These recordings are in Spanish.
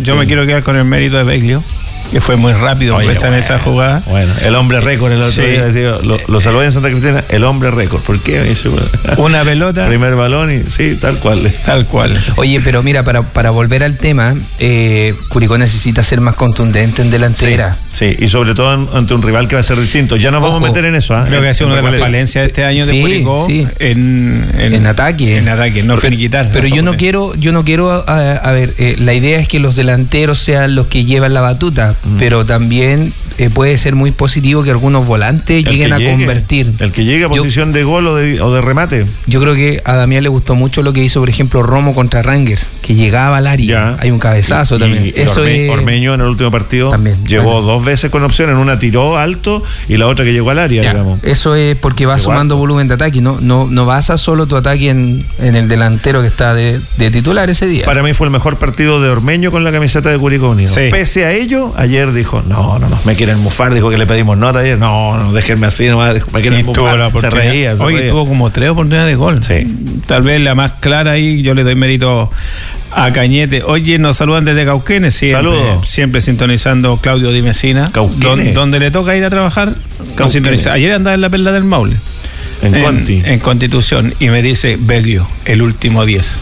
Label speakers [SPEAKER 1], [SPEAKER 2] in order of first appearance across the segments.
[SPEAKER 1] Yo me quiero quedar con el mérito de Beglio, que fue muy rápido en esa jugada.
[SPEAKER 2] Bueno, el hombre récord el otro día, decía, lo saludé en Santa Cristina, el hombre récord. ¿Por qué?
[SPEAKER 1] Una pelota.
[SPEAKER 2] Primer balón y sí, tal cual.
[SPEAKER 1] Tal cual.
[SPEAKER 3] Oye, pero mira, para volver al tema, Curicó necesita ser más contundente en delantera.
[SPEAKER 2] Sí, y sobre todo ante un rival que va a ser distinto. Ya nos vamos a meter en eso.
[SPEAKER 1] Creo que ha sido una de las falencias de este año de Curicó en ataque. En ataque, no finiquitar.
[SPEAKER 3] Pero yo no quiero, a ver, la idea es que los delanteros sean los que llevan la batuta, pero también puede ser muy positivo que algunos volantes lleguen a convertir.
[SPEAKER 2] El que llegue a posición de gol o de remate.
[SPEAKER 3] Yo creo que a Damián le gustó mucho lo que hizo, por ejemplo, Romo contra Rangers, que llegaba al área. Hay un cabezazo también.
[SPEAKER 2] Eso Ormeño en el último partido también llegó dos veces con opción, en una tiró alto y la otra que llegó al área, digamos.
[SPEAKER 3] Eso es porque va sumando volumen de ataque, no basa solo tu ataque en el delantero que está de titular ese día.
[SPEAKER 2] Para mí fue el mejor partido de Ormeño con la camiseta de Curicó Unido. Sí. Pese a ello, ayer dijo, no, me quieren mufar, dijo que le pedimos nota ayer, no, déjenme así, nomás, me quieren mufar. Se reía.
[SPEAKER 1] Hoy tuvo como 3 oportunidades de gol.
[SPEAKER 2] Sí.
[SPEAKER 1] Tal vez la más clara ahí, yo le doy mérito a Cañete. Oye, nos saludan desde Cauquenes, siempre sintonizando Claudio Di Messina, donde le toca ir a trabajar. Ayer andaba en la Perla del Maule, en Constitución, y me dice Beglio, el último 10.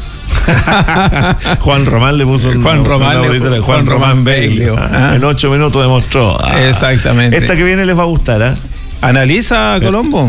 [SPEAKER 2] Juan Román le puso
[SPEAKER 1] Juan Román Beglio.
[SPEAKER 2] En 8 minutos demostró.
[SPEAKER 1] Exactamente.
[SPEAKER 2] Esta que viene les va a gustar,
[SPEAKER 1] Analiza Colombo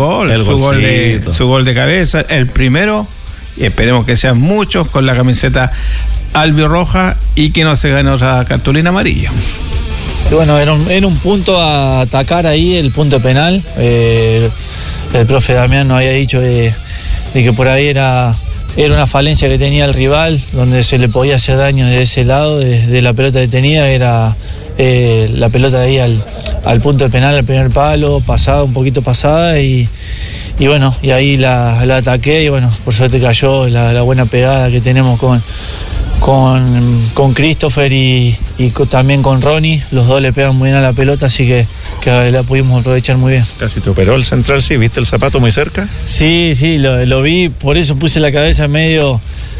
[SPEAKER 1] su gol de cabeza, el primero, y esperemos que sean muchos, con la camiseta albirroja y que no se gane otra cartulina amarilla.
[SPEAKER 4] Bueno, era un punto a atacar ahí, el punto penal. El profe Damián nos había dicho de que por ahí era una falencia que tenía el rival, donde se le podía hacer daño de ese lado, desde la pelota detenida, era la pelota de ahí al punto de penal, al primer palo, un poquito pasada, y bueno, y ahí la ataqué, y bueno, por suerte cayó la buena pegada que tenemos con Christopher y también con Ronnie. Los dos le pegan muy bien a la pelota, así que la pudimos aprovechar muy bien.
[SPEAKER 2] Casi te operó el central, ¿sí? ¿Viste el zapato muy cerca?
[SPEAKER 4] Sí, lo vi, por eso puse la cabeza medio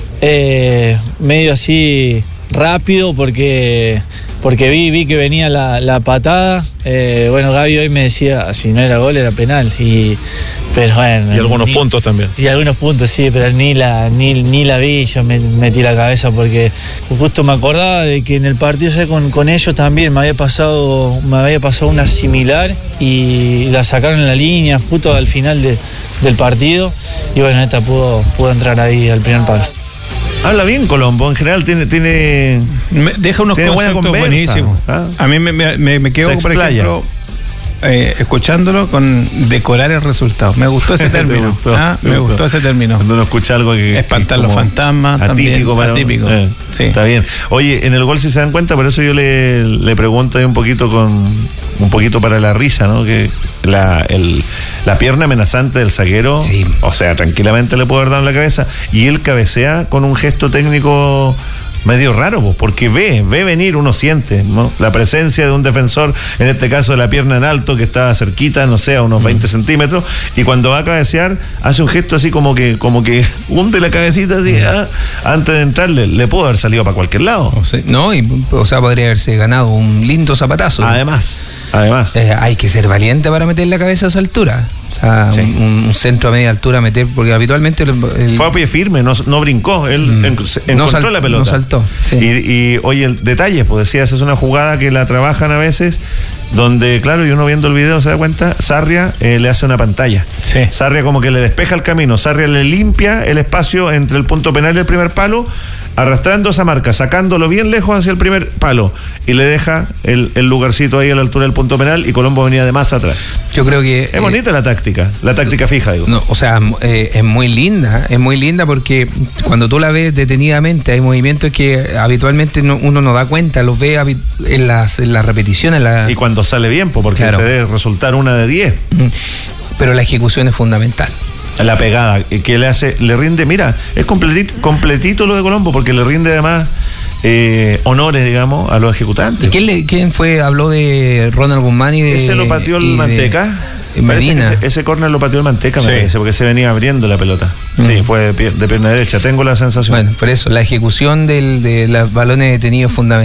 [SPEAKER 4] así rápido, porque vi que venía la patada. Bueno, Gaby hoy me decía, si no era gol era penal, pero bueno,
[SPEAKER 2] y algunos puntos también.
[SPEAKER 4] Y algunos puntos, sí, pero ni la vi, yo me metí la cabeza, porque justo me acordaba de que en el partido con ellos también me había pasado una similar y la sacaron en la línea justo al final del partido, y bueno, esta pudo entrar ahí al primer palo.
[SPEAKER 2] Habla bien Colombo, en general
[SPEAKER 1] deja unos conceptos buenísimos. A mí me quedo, por ejemplo, escuchándolo con decorar el resultado. Me gustó ese término. Me gustó ese término.
[SPEAKER 2] Cuando uno escucha algo que
[SPEAKER 1] espantar los fantasmas,
[SPEAKER 2] atípico,
[SPEAKER 1] atípico.
[SPEAKER 2] Sí. Está bien. Oye, en el gol, si se dan cuenta, por eso yo le pregunto ahí un poquito para la risa, ¿no? Que la pierna amenazante del zaguero, o sea, tranquilamente le puede haber dado en la cabeza, y él cabecea con un gesto técnico medio raro, porque ve venir, uno siente, ¿no? La presencia de un defensor, en este caso de la pierna en alto, que está cerquita, no sé, a unos 20 centímetros, y cuando va a cabecear hace un gesto así como que hunde la cabecita así, antes de entrarle. Le pudo haber salido para cualquier lado.
[SPEAKER 3] Podría haberse ganado un lindo zapatazo.
[SPEAKER 2] Además
[SPEAKER 3] hay que ser valiente para meter la cabeza a esa altura. O sea, un centro a media altura meter, porque habitualmente
[SPEAKER 2] fue a pie firme, no brincó, él encontró la pelota.
[SPEAKER 3] No saltó. Sí.
[SPEAKER 2] Y oye, el detalle, pues decías, es una jugada que la trabajan a veces, donde, claro, y uno viendo el video se da cuenta, Sarria le hace una pantalla.
[SPEAKER 1] Sí.
[SPEAKER 2] Sarria como que le despeja el camino, Sarria le limpia el espacio entre el punto penal y el primer palo, arrastrando esa marca, sacándolo bien lejos hacia el primer palo, y le deja el lugarcito ahí a la altura del punto penal, y Colombo venía de más atrás.
[SPEAKER 3] Yo creo que
[SPEAKER 2] es bonita la táctica fija, digo.
[SPEAKER 3] No, o sea, es muy linda porque cuando tú la ves detenidamente hay movimientos que habitualmente uno no da cuenta, los ve en las repeticiones.
[SPEAKER 2] Y cuando sale bien, porque te debe resultar una de 10.
[SPEAKER 3] Pero la ejecución es fundamental.
[SPEAKER 2] La pegada que le rinde, mira, es completito lo de Colombo, porque le rinde además honores, digamos, a los ejecutantes.
[SPEAKER 3] ¿Quién habló de Ronald Guzmán y de...
[SPEAKER 2] Ese lo pateó el Manteca.
[SPEAKER 3] Medina.
[SPEAKER 2] Ese córner lo pateó el Manteca, me parece, porque se venía abriendo la pelota. Sí, fue de pierna derecha, tengo la sensación.
[SPEAKER 3] Bueno, por eso, la ejecución de los balones detenidos es fundamental.